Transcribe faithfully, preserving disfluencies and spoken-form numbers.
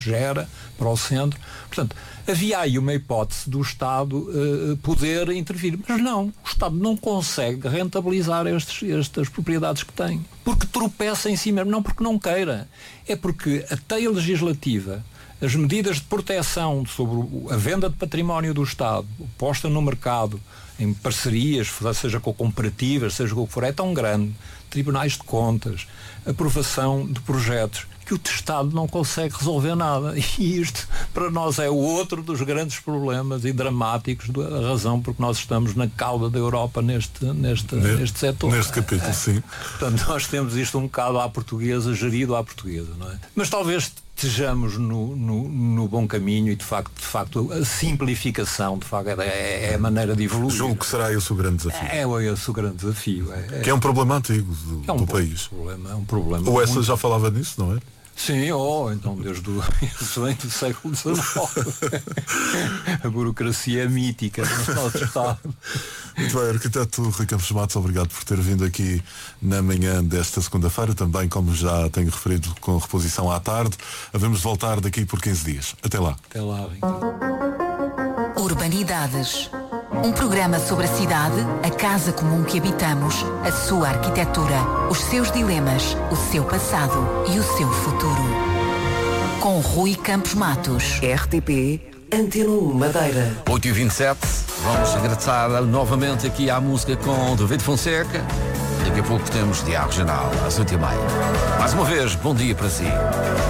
gera para o centro. Portanto, havia aí uma hipótese do Estado uh, poder intervir, mas não, o Estado não consegue rentabilizar estes, estas propriedades que tem, porque tropeça em si mesmo, não porque não queira, é porque a teia legislativa, as medidas de proteção sobre a venda de património do Estado, posta no mercado, em parcerias, seja com cooperativas, seja com o que for, é tão grande, tribunais de contas, aprovação de projetos, que o Estado não consegue resolver nada. E isto, para nós, é outro dos grandes problemas e dramáticos, da razão porque nós estamos na cauda da Europa neste, neste, ne, neste setor. Neste capítulo, é. Sim. Portanto, nós temos isto um bocado à portuguesa, gerido à portuguesa, não é? Mas talvez estejamos no, no, no bom caminho e, de facto, de facto, a simplificação, de facto, é, é a maneira de evoluir. Julgo que será esse o grande desafio. É, é esse o grande desafio. É, é. Que é um problema antigo do, é um do país. Problema, é um problema. O Essa muito... já falava nisso, não é? Sim, ou oh, então desde o do século dezenove. A burocracia é mítica no nosso Estado. Muito bem, arquiteto Rui Campos Matos, obrigado por ter vindo aqui na manhã desta segunda-feira, também, como já tenho referido, com reposição à tarde. Havemos de voltar daqui por quinze dias. Até lá. Até lá, Ricardo. Urbanidades. Um programa sobre a cidade, a casa comum que habitamos, a sua arquitetura, os seus dilemas, o seu passado e o seu futuro. Com Rui Campos Matos. R T P Antena um Madeira. oito e vinte e sete, vamos regressar novamente aqui à música com David Fonseca. Daqui a pouco temos Diário Regional, às oito e meia. Mais uma vez, bom dia para si.